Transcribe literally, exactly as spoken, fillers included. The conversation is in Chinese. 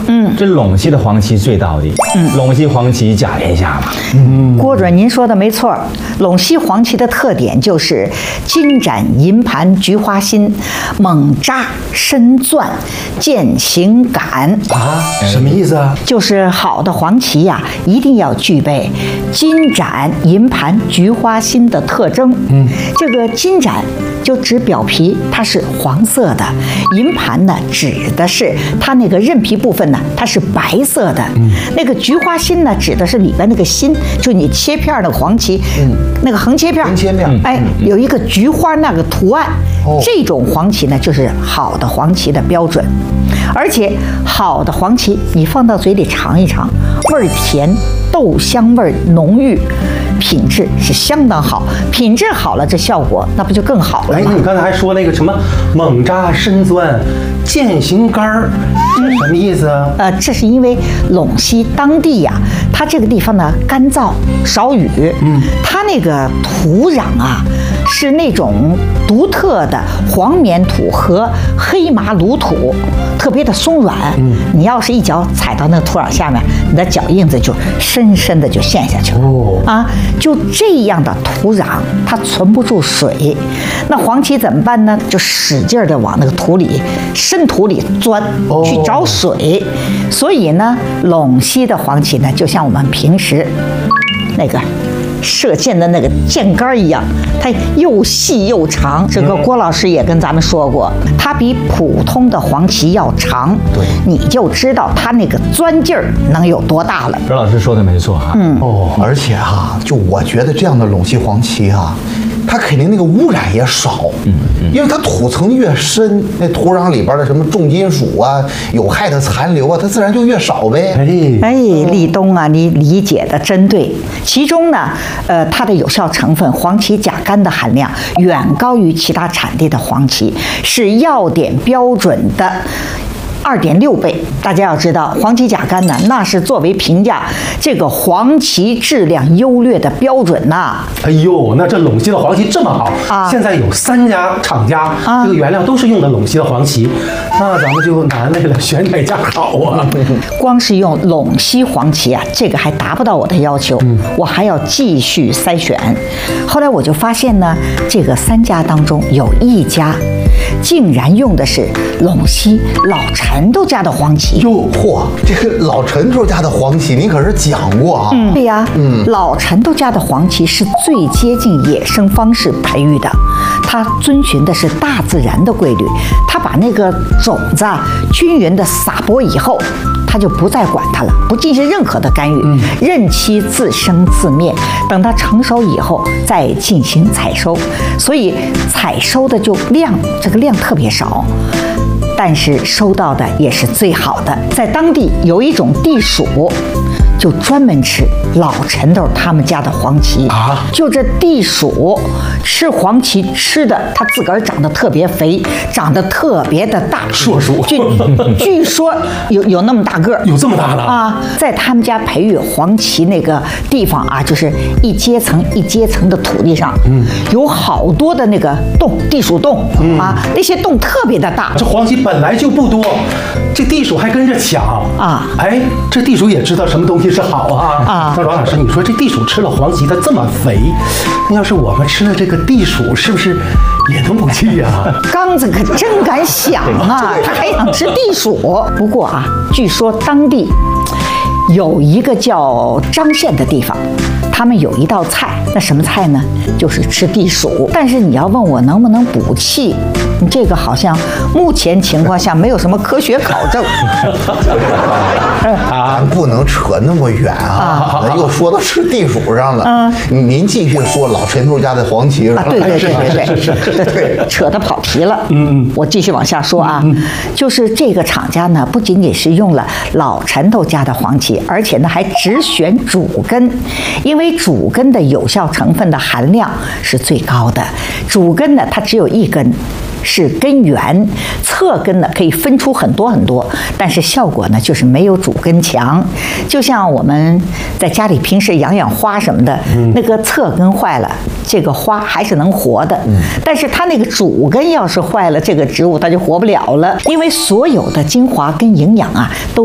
嗯，这陇西的黄芪最到底。嗯，陇西黄芪甲天下嘛。 嗯，郭主任您说的没错，陇西黄芪的特点就是金盏银盘菊花心，猛扎深钻，渐行感啊，什么意思啊？ 就是好的黄芪呀、啊，一定要具备金盏银盘菊花心的特征。嗯，这个金盏就指表皮它是黄色的，银盘呢指的是它那个韧皮部分呢它是白色的。嗯，那个菊花心呢指的是里边那个心，就你切片那个黄芪，嗯，那个横切片， 横切片， 哎，有一个菊花那个图案，哦，这种黄芪呢就是好的黄芪的标准。而且好的黄芪，你放到嘴里尝一尝，味儿甜，豆香味儿浓郁，品质是相当好。品质好了，这效果那不就更好了吗？ 哎，你刚才还说那个什么猛扎深钻，渐行干儿，这什么意思啊？ 呃，这是因为陇西当地呀、啊，它这个地方呢干燥少雨，嗯，它那个土壤啊是那种独特的黄棉土和黑麻芦土，特别的松软。嗯，你要是一脚踩到那个土壤下面，你的脚印子就深深的就陷下去了。哦，啊，就这样的土壤，它存不住水，那黄芪怎么办呢？就使劲的往那个土里深土里钻，去找水。所以呢，陇西的黄芪呢，就像我们平时那个射箭的那个箭杆一样，它又细又长。这个郭老师也跟咱们说过，它比普通的黄芪要长，对，你就知道它那个钻劲儿能有多大了。 周老师说的没错哈， 嗯哦，而且哈，就我觉得这样的陇西黄芪哈，它肯定那个污染也少，嗯嗯，因为它土层越深，那土壤里边的什么重金属啊、有害的残留啊，它自然就越少呗。 哎哎，立冬啊，你理解的真对。其中呢，呃，它的有效成分黄芪甲苷的含量远高于其他产地的黄芪，是药典标准的二点六倍。大家要知道，黄芪甲苷呢，那是作为评价这个黄芪质量优劣的标准呐、啊。 哎呦，那这陇西的黄芪这么好啊！现在有三家厂家，啊、这个原料都是用的陇西的黄芪，那咱们就难为了，选哪家好啊？ 光是用陇西黄芪啊，这个还达不到我的要求，嗯、我还要继续筛选。后来我就发现呢，这个三家当中有一家竟然用的是陇西老陈头家的黄芪。 哟嚯，这个老陈头家的黄芪，您可是讲过啊？ 嗯，对呀，嗯，老陈头家的黄芪是最接近野生方式培育的，它遵循的是大自然的规律，它把那个种子啊均匀的撒播以后，它就不再管它了，不进行任何的干预，嗯、任其自生自灭。等它成熟以后再进行采收，所以采收的就量这个量特别少。但是收到的也是最好的。在当地有一种地鼠，就专门吃老陈头他们家的黄芪啊。就这地鼠吃黄芪吃的，它自个儿长得特别肥，长得特别的大， 硕鼠。 据据说有有那么大个儿， 有这么大的啊！在他们家培育黄芪那个地方啊，就是一阶层一阶层的土地上，嗯，有好多的那个洞，地鼠洞、嗯、啊，那些洞特别的大。 这黄芪本来就不多，这地鼠还跟着抢啊！哎，这地鼠也知道什么东西是好啊！啊，那王老师，你说这地鼠吃了黄芪，它这么肥，那要是我们吃了这个地鼠，是不是也能补气呀？ 刚子可真敢想啊！他还想吃地鼠。不过啊，据说当地有一个叫张县的地方，他们有一道菜，那什么菜呢？就是吃地鼠。但是你要问我能不能补气，你这个好像目前情况下没有什么科学考证。 啊，不能扯那么远啊！啊又说到吃地鼠上了。嗯，您继续说老陈头家的黄芪啊，对对对对对对对，扯得跑题了。嗯嗯，我继续往下说啊，就是这个厂家呢，不仅仅是用了老陈头家的黄芪，而且呢还只选主根，因为主根的有效成分的含量是最高的。主根呢，它只有一根。是根源，侧根呢可以分出很多很多，但是效果呢就是没有主根强。就像我们在家里平时养养花什么的，嗯、那个侧根坏了，这个花还是能活的，嗯、但是它那个主根要是坏了，这个植物它就活不了了，因为所有的精华跟营养啊都